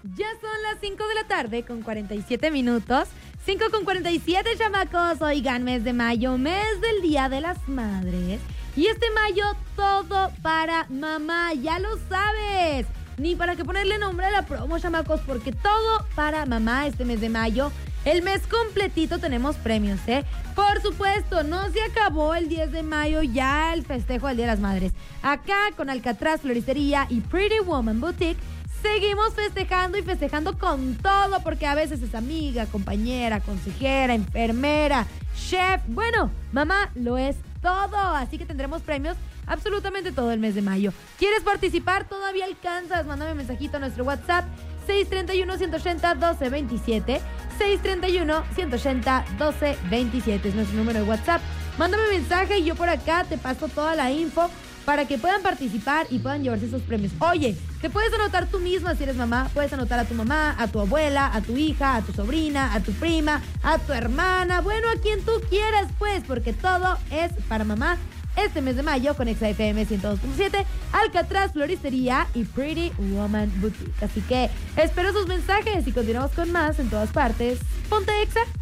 Ya son las 5 de la tarde con 47 minutos. 5 con 47, chamacos. Oigan, mes de mayo, mes del Día de las Madres. Y este mayo, todo para mamá, ya lo sabes. Ni para qué ponerle nombre a la promo, chamacos, porque todo para mamá este mes de mayo. El mes completito tenemos premios, ¿eh? Por supuesto, no se acabó el 10 de mayo ya el festejo del Día de las Madres. Acá con Alcatraz Floristería y Pretty Woman Boutique seguimos festejando y festejando con todo, porque a veces es amiga, compañera, consejera, enfermera, chef. Bueno, mamá lo es todo, así que tendremos premios absolutamente todo el mes de mayo. ¿Quieres participar? Todavía alcanzas. Mándame un mensajito a nuestro WhatsApp 631-180-1227. 631-180-1227 es nuestro número de WhatsApp. Mándame un mensaje y yo por acá te paso toda la info para que puedan participar y puedan llevarse esos premios. Oye, te puedes anotar tú misma si eres mamá. Puedes anotar a tu mamá, a tu abuela, a tu hija, a tu sobrina, a tu prima, a tu hermana. Bueno, a quien tú quieras, pues, porque todo es para mamá este mes de mayo con Exa FM 102.7, Alcatraz Floristería y Pretty Woman Boutique. Así que espero sus mensajes y continuamos con más en todas partes. Ponte Exa.